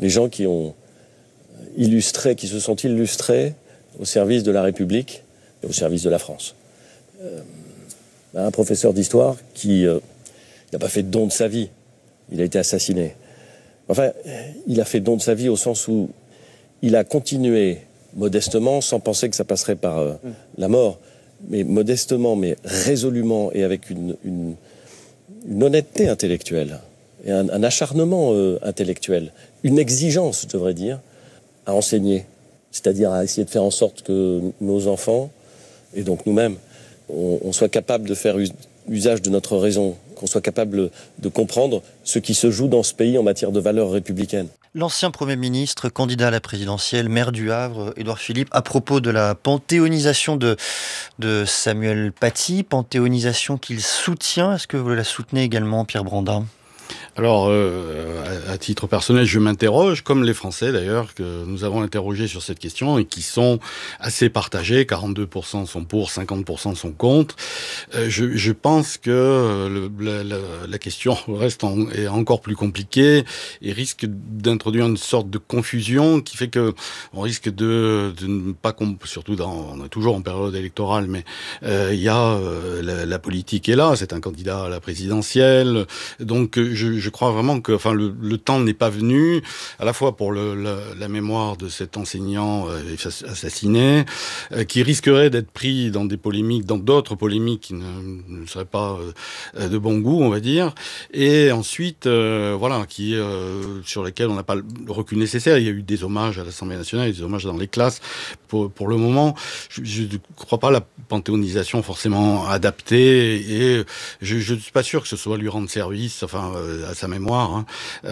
les gens qui se sont illustrés au service de la République et au service de la France. Un professeur d'histoire qui n'a pas fait don de sa vie, il a été assassiné. Enfin, il a fait don de sa vie au sens où il a continué modestement, sans penser que ça passerait par la mort, mais modestement, mais résolument et avec une honnêteté intellectuelle, et un acharnement intellectuel, une exigence, je devrais dire, à enseigner, c'est-à-dire à essayer de faire en sorte que nos enfants, et donc nous-mêmes, on soit capable de faire usage de notre raison, qu'on soit capable de comprendre ce qui se joue dans ce pays en matière de valeurs républicaines. L'ancien Premier ministre, candidat à la présidentielle, maire du Havre, Édouard Philippe, à propos de la panthéonisation de Samuel Paty, panthéonisation qu'il soutient. Est-ce que vous la soutenez également, Pierre Branda ? Alors, à titre personnel, je m'interroge, comme les Français d'ailleurs, que nous avons interrogés sur cette question et qui sont assez partagés. 42% sont pour, 50% sont contre. Je pense que la question est encore plus compliquée et risque d'introduire une sorte de confusion qui fait que on risque de ne pas, surtout on est toujours en période électorale, mais il y a la politique est là. C'est un candidat à la présidentielle, donc je crois vraiment que le temps n'est pas venu, à la fois pour la mémoire de cet enseignant assassiné, qui risquerait d'être pris dans d'autres polémiques qui ne seraient pas de bon goût, on va dire, et ensuite, sur lesquels on n'a pas le recul nécessaire. Il y a eu des hommages à l'Assemblée nationale, des hommages dans les classes. Pour le moment, je ne crois pas la panthéonisation forcément adaptée, et je ne suis pas sûr que ce soit lui rendre service, à sa mémoire,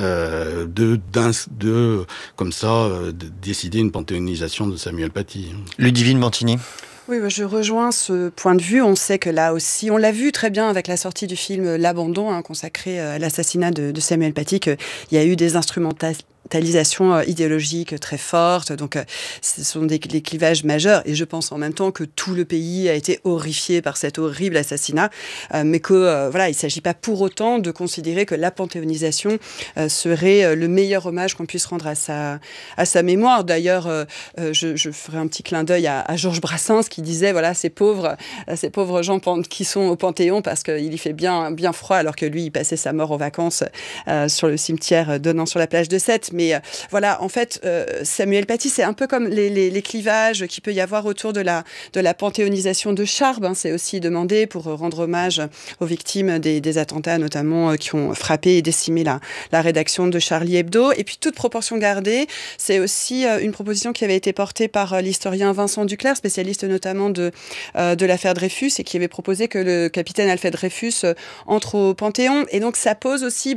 décider une panthéonisation de Samuel Paty. Ludivine Bantini. Oui, je rejoins ce point de vue. On sait que là aussi, on l'a vu très bien avec la sortie du film L'Abandon, consacré à l'assassinat de Samuel Paty, qu'il y a eu des instrumentalisations idéologiques très fortes. Donc, ce sont des clivages majeurs. Et je pense en même temps que tout le pays a été horrifié par cet horrible assassinat, mais que il ne s'agit pas pour autant de considérer que la panthéonisation serait le meilleur hommage qu'on puisse rendre à sa mémoire. D'ailleurs, je ferai un petit clin d'œil à Georges Brassens qui disait ces pauvres gens qui sont au Panthéon parce qu'il y fait bien froid, alors que lui il passait sa mort aux vacances sur le cimetière donnant sur la plage de Sète. Mais en fait, Samuel Paty, c'est un peu comme les clivages qu'il peut y avoir autour de la panthéonisation de Charb. C'est aussi demandé pour rendre hommage aux victimes des attentats, notamment qui ont frappé et décimé la rédaction de Charlie Hebdo. Et puis, toute proportion gardée, c'est aussi une proposition qui avait été portée par l'historien Vincent Duclerc, spécialiste notamment de l'affaire Dreyfus, et qui avait proposé que le capitaine Alfred Dreyfus entre au Panthéon. Et donc, ça pose aussi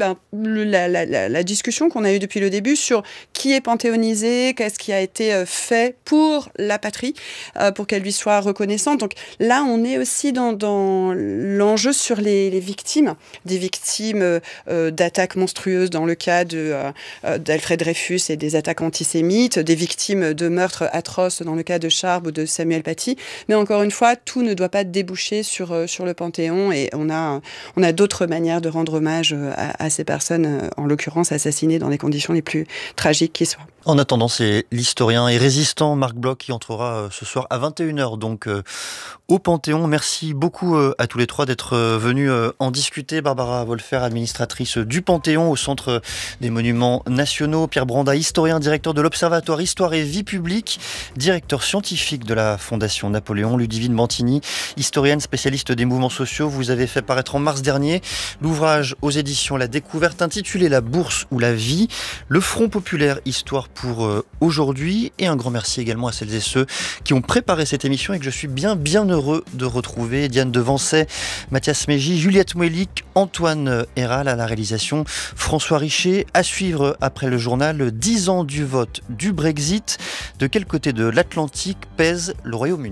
la discussion qu'on a eue depuis le début sur qui est panthéonisé, qu'est-ce qui a été fait pour la patrie, pour qu'elle lui soit reconnaissante. Donc là, on est aussi dans l'enjeu sur les victimes, des victimes d'attaques monstrueuses dans le cas d'Alfred Dreyfus et des attaques antisémites, des victimes de meurtres atroces dans le cas de Charb ou de Samuel Paty. Mais encore une fois, tout ne doit pas déboucher sur le Panthéon, et on a d'autres manières de rendre hommage à ces personnes, en l'occurrence assassinées dans les conditions les plus tragiques qui soient. En attendant, c'est l'historien et résistant Marc Bloch qui entrera ce soir à 21h donc au Panthéon. Merci beaucoup à tous les trois d'être venus en discuter. Barbara Wolfer, administratrice du Panthéon au Centre des Monuments Nationaux. Pierre Branda, historien, directeur de l'Observatoire Histoire et Vie Publique, directeur scientifique de la Fondation Napoléon. Ludivine Bantini, historienne spécialiste des mouvements sociaux. Vous avez fait paraître en mars dernier l'ouvrage aux éditions La Découverte intitulé La Bourse ou la vie, le Front populaire, histoire pour aujourd'hui. Et un grand merci également à celles et ceux qui ont préparé cette émission et que je suis bien heureux de retrouver. Diane Devancey, Mathias Mégy, Juliette Mouelic, Antoine Héral à la réalisation, François Richer. À suivre après le journal, 10 ans du vote du Brexit. De quel côté de l'Atlantique pèse le Royaume-Uni ?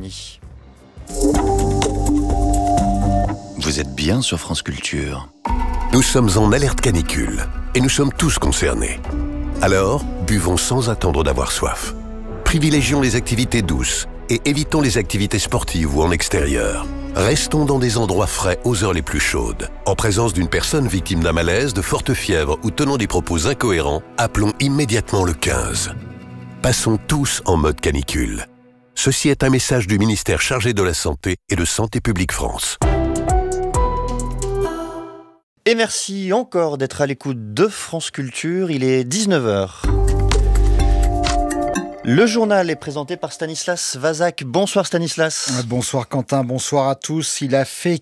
Vous êtes bien sur France Culture. Nous sommes en alerte canicule et nous sommes tous concernés. Alors, buvons sans attendre d'avoir soif. Privilégions les activités douces et évitons les activités sportives ou en extérieur. Restons dans des endroits frais aux heures les plus chaudes. En présence d'une personne victime d'un malaise, de forte fièvre ou tenant des propos incohérents, appelons immédiatement le 15. Passons tous en mode canicule. Ceci est un message du ministère chargé de la Santé et de Santé publique France. Et merci encore d'être à l'écoute de France Culture, il est 19h. Le journal est présenté par Stanislas Vazak. Bonsoir Stanislas. Bonsoir Quentin, bonsoir à tous. Il a fait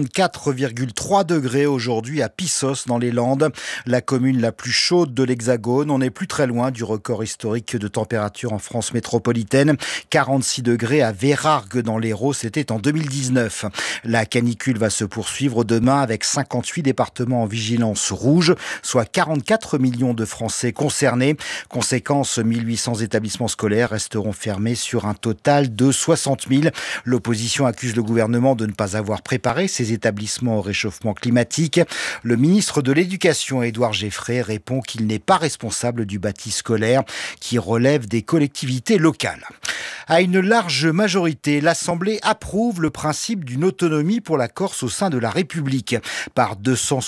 44,3 degrés aujourd'hui à Pissos dans les Landes, la commune la plus chaude de l'Hexagone. On n'est plus très loin du record historique de température en France métropolitaine. 46 degrés à Vérargues dans l'Hérault, c'était en 2019. La canicule va se poursuivre demain avec 58 départements en vigilance rouge, soit 44 millions de Français concernés. Conséquence, 1800 établissements scolaires resteront fermés sur un total de 60 000. L'opposition accuse le gouvernement de ne pas avoir préparé ces établissements au réchauffement climatique. Le ministre de l'Éducation, Édouard Geffray, répond qu'il n'est pas responsable du bâti scolaire qui relève des collectivités locales. À une large majorité, l'Assemblée approuve le principe d'une autonomie pour la Corse au sein de la République. Par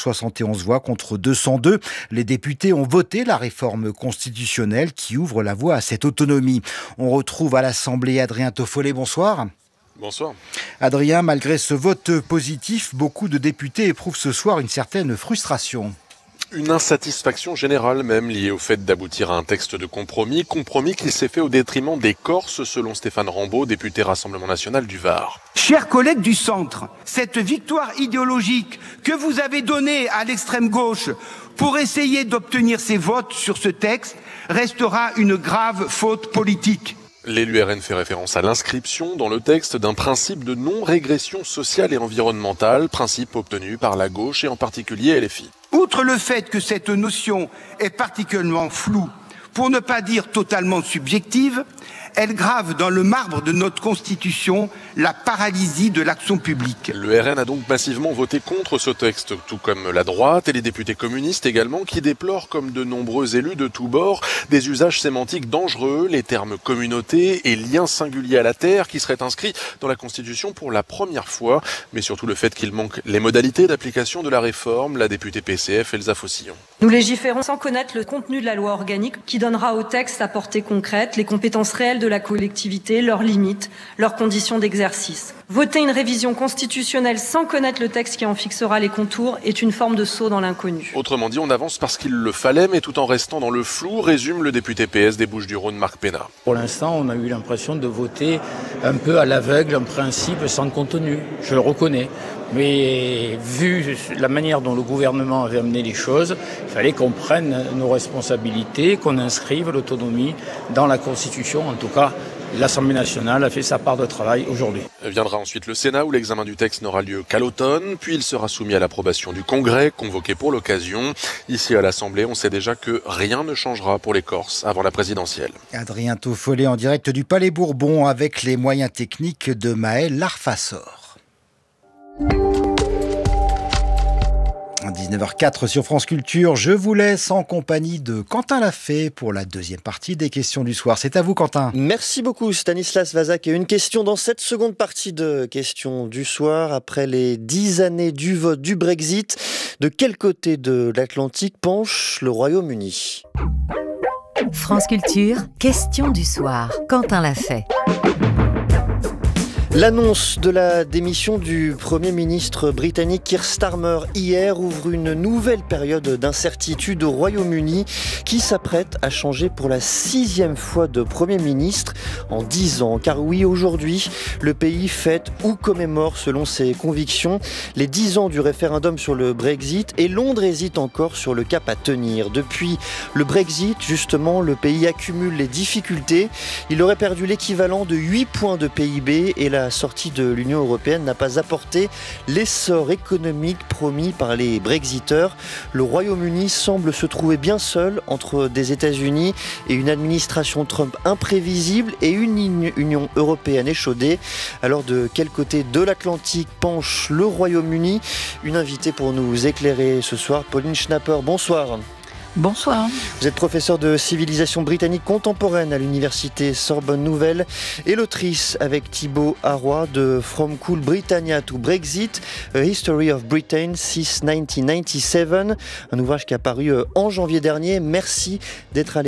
271 voix contre 202, les députés ont voté la réforme constitutionnelle qui ouvre la voie à cette autonomie. On retrouve à l'Assemblée Adrien Toffolet, bonsoir. Bonsoir. Adrien, malgré ce vote positif, beaucoup de députés éprouvent ce soir une certaine frustration. Une insatisfaction générale même liée au fait d'aboutir à un texte de compromis qui s'est fait au détriment des Corses, selon Stéphane Rambaud, député Rassemblement National du Var. Chers collègues du centre, cette victoire idéologique que vous avez donnée à l'extrême gauche pour essayer d'obtenir ces votes sur ce texte restera une grave faute politique. L'élu RN fait référence à l'inscription dans le texte d'un principe de non-régression sociale et environnementale, principe obtenu par la gauche et en particulier LFI. Outre le fait que cette notion est particulièrement floue, pour ne pas dire totalement subjective, elle grave dans le marbre de notre Constitution la paralysie de l'action publique. Le RN a donc massivement voté contre ce texte, tout comme la droite et les députés communistes également, qui déplorent, comme de nombreux élus de tous bords, des usages sémantiques dangereux, les termes communauté et lien singulier à la terre qui seraient inscrits dans la Constitution pour la première fois, mais surtout le fait qu'il manque les modalités d'application de la réforme, la députée PCF Elsa Fossillon. Nous légiférons sans connaître le contenu de la loi organique qui donnera au texte sa portée concrète, les compétences réelles de la collectivité, leurs limites, leurs conditions d'exercice. Voter une révision constitutionnelle sans connaître le texte qui en fixera les contours est une forme de saut dans l'inconnu. Autrement dit, on avance parce qu'il le fallait, mais tout en restant dans le flou, résume le député PS des Bouches-du-Rhône, Marc Pénat. Pour l'instant, on a eu l'impression de voter un peu à l'aveugle, un principe sans contenu, je le reconnais. Mais vu la manière dont le gouvernement avait amené les choses, il fallait qu'on prenne nos responsabilités, qu'on inscrive l'autonomie dans la Constitution. En tout cas, l'Assemblée nationale a fait sa part de travail aujourd'hui. Viendra ensuite le Sénat où l'examen du texte n'aura lieu qu'à l'automne, puis il sera soumis à l'approbation du Congrès, convoqué pour l'occasion. Ici à l'Assemblée, on sait déjà que rien ne changera pour les Corses avant la présidentielle. Adrien Toffolet en direct du Palais Bourbon avec les moyens techniques de Maël Larfassor. 19h04 sur France Culture, je vous laisse en compagnie de Quentin Lafay pour la deuxième partie des questions du soir. C'est à vous Quentin. Merci beaucoup Stanislas Vazak. Et une question dans cette seconde partie de questions du soir. Après les 10 années du vote du Brexit, de quel côté de l'Atlantique penche le Royaume-Uni ? France Culture, question du soir. Quentin Lafay. L'annonce de la démission du Premier ministre britannique Keir Starmer hier ouvre une nouvelle période d'incertitude au Royaume-Uni qui s'apprête à changer pour la 6e fois de Premier ministre en 10 ans. Car oui, aujourd'hui, le pays fête ou commémore selon ses convictions les 10 ans du référendum sur le Brexit et Londres hésite encore sur le cap à tenir. Depuis le Brexit, justement, le pays accumule les difficultés. Il aurait perdu l'équivalent de 8 points de PIB et la sortie de l'Union européenne n'a pas apporté l'essor économique promis par les Brexiteurs. Le Royaume-Uni semble se trouver bien seul entre des États-Unis et une administration Trump imprévisible et une Union européenne échaudée. Alors de quel côté de l'Atlantique penche le Royaume-Uni ? Une invitée pour nous éclairer ce soir, Pauline Schnapper. Bonsoir. Bonsoir. Vous êtes professeur de civilisation britannique contemporaine à l'université Sorbonne Nouvelle et l'autrice avec Thibaut Arroy de From Cool Britannia to Brexit, A History of Britain since 1997, un ouvrage qui est apparu en janvier dernier. Merci d'être allé